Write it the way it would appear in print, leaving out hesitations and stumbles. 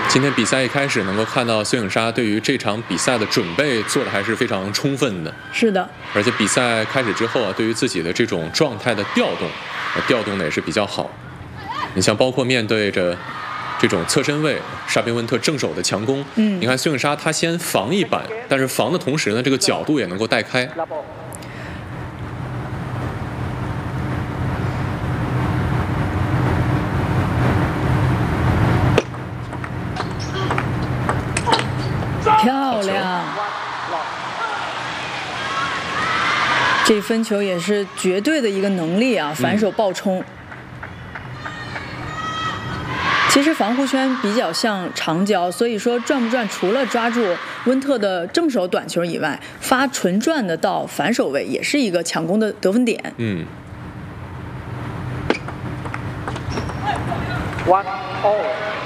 今天比赛一开始能够看到孙颖莎对于这场比赛的准备做的还是非常充分的。 是的， 而且比赛开始之后对于自己的这种状态的调动的也是比较好。你像包括面对着这种侧身位沙宾温特正手的强攻，你看孙颖莎她先防一板，但是防的同时呢，这个角度也能够带开。 漂亮！这分球也是绝对的一个能力啊，反手爆冲。其实防护圈比较像长焦，所以说转不转除了抓住温特的正手短球以外，发纯转的到反手位也是一个抢攻的得分点。 1-0。